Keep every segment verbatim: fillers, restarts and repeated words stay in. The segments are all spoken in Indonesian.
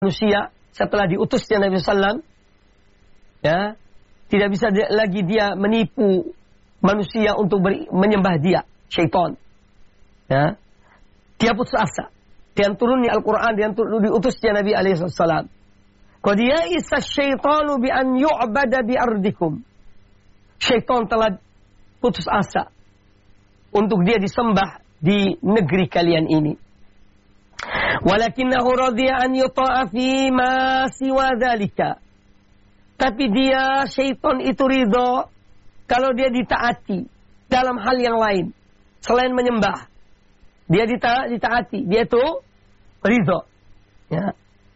manusia setelah diutusnya Nabi sallallahu alaihi wasallam, ya, tidak bisa dia, lagi dia menipu manusia untuk ber, menyembah dia, syaitan. Ya. Dia putus asa. Dan turunnya Al-Quran, dan turun diutusnya Nabi alaihi wasallam. Qad ya'isa syaitanu bi an yu'bada bi ardikum. Syaitan telah putus asa untuk dia disembah di negeri kalian ini. Walakinnahu radhiya an yuta'a fi ma siwa dzalika. Tapi dia, syaitan itu ridho kalau dia ditaati dalam hal yang lain selain menyembah. Dia dita- ditaati, dia itu ridho. Ya.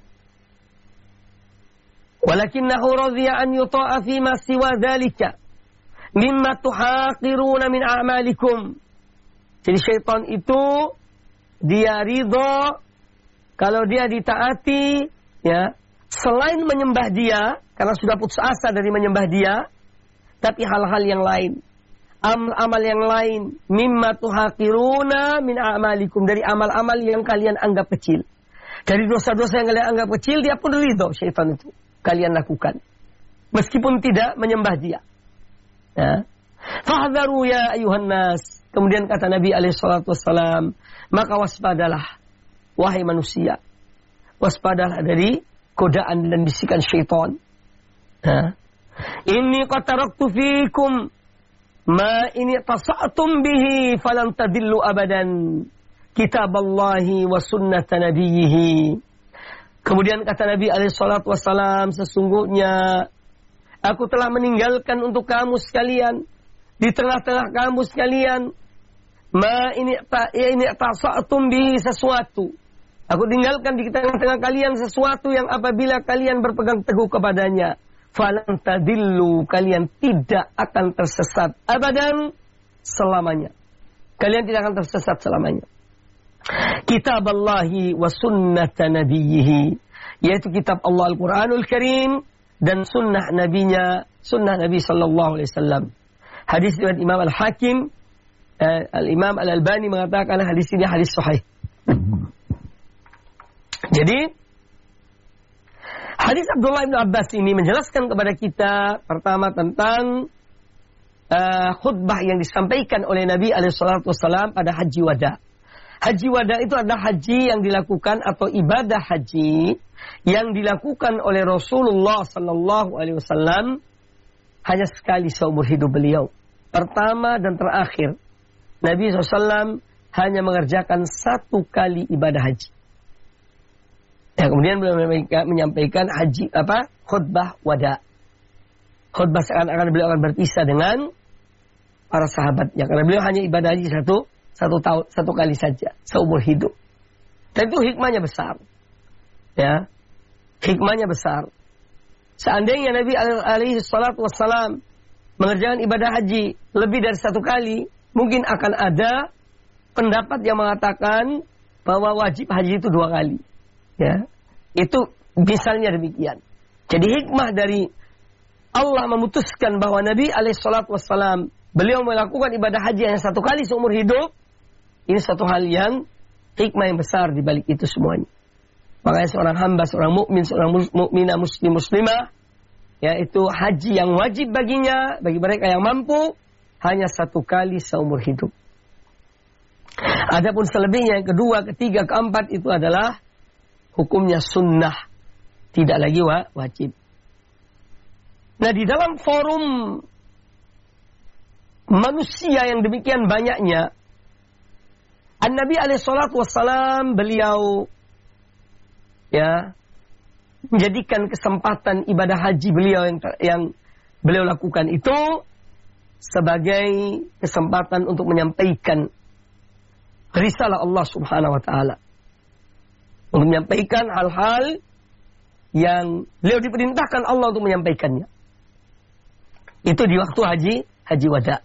Walakinnahu radhiya an yuta'a fi ma siwa dzalika mimma tuhaqiruna min a'malikum. Jadi syaitan itu dia ridho kalau dia ditaati, ya, selain menyembah dia, karena sudah putus asa dari menyembah dia, tapi hal-hal yang lain, amal-amal yang lain, mimma tuhaqiruna min a'malikum, dari amal-amal yang kalian anggap kecil, dari dosa-dosa yang kalian anggap kecil, dia pun ridho syaitan itu kalian lakukan, meskipun tidak menyembah dia. Ya. Fahdharu ya ayuhan nas. Kemudian kata Nabi alaihi salatu wassalam, maka waspadalah wahai manusia, waspadalah dari godaan dan bisikan syaitan. Ya. Inni qad taraktu fikum ma ini tasa'tum bihi falan tadillu abadan, kitaballahi wa sunnata nabiyhi. Kemudian kata Nabi alaihi salatu wassalam, sesungguhnya aku telah meninggalkan untuk kamu sekalian, di tengah-tengah kamu sekalian, ma ini ta ini tasa'tum bihi, sesuatu. Aku tinggalkan di tengah-tengah kalian sesuatu yang apabila kalian berpegang teguh kepadanya, falan tadillu, kalian tidak akan tersesat abadan, selamanya. Kalian tidak akan tersesat selamanya. Kitaballahi wa sunnata nabiyhi, yaitu kitab Allah Al-Quranul Karim dan sunnah nabinya, sunnah Nabi sallallahu alaihi wasallam. Hadis riwayat Imam Al-Hakim, uh, Al-Imam Al-Albani mengatakan hadis ini hadis sahih. Jadi hadis Abdullah bin Abbas ini menjelaskan kepada kita pertama tentang uh, khutbah yang disampaikan oleh Nabi alaihi salatu wasallam pada haji wada. Haji wada itu adalah haji yang dilakukan atau ibadah haji yang dilakukan oleh Rasulullah sallallahu alaihi wasallam hanya sekali seumur hidup beliau. Pertama dan terakhir, Nabi shallallahu alaihi wasallam hanya mengerjakan satu kali ibadah haji. Ya, kemudian beliau menyampaikan haji apa? Khutbah wada. Khutbah seakan-akan beliau akan berpisah dengan para sahabatnya, karena beliau hanya ibadah haji satu satu tahun satu kali saja seumur hidup. Dan itu hikmahnya besar. Ya, hikmahnya besar. Seandainya Nabi alaihi salatu wassalam mengerjakan ibadah haji lebih dari satu kali, mungkin akan ada pendapat yang mengatakan bahwa wajib haji itu dua kali. Ya, itu misalnya demikian. Jadi hikmah dari Allah memutuskan bahwa Nabi alaihi salatu wassalam beliau melakukan ibadah haji hanya satu kali seumur hidup, ini satu hal yang hikmah yang besar di balik itu semuanya. Makanya seorang hamba, seorang mukmin, seorang mukminah, muslim, muslimah, yaitu haji yang wajib baginya, bagi mereka yang mampu, hanya satu kali seumur hidup. Adapun selebihnya, yang kedua, ketiga, keempat, itu adalah hukumnya sunnah, tidak lagi wajib. Nah, di dalam forum manusia yang demikian banyaknya, An-Nabi alaihi salatu wassalam beliau ya menjadikan kesempatan ibadah haji beliau yang yang beliau lakukan itu sebagai kesempatan untuk menyampaikan risalah Allah Subhanahu wa taala. Untuk menyampaikan hal-hal yang beliau diperintahkan Allah untuk menyampaikannya. Itu di waktu haji haji wada.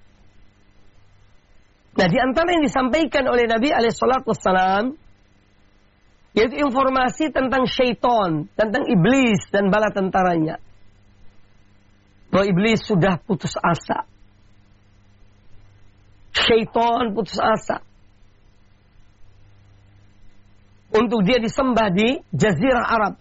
Nah, di antara yang disampaikan oleh Nabi alaihi salatu wassalam yaitu informasi tentang syaitan, tentang iblis dan bala tentaranya. Bahwa iblis sudah putus asa. Syaitan putus asa. untuk dia disembah di Jazirah Arab.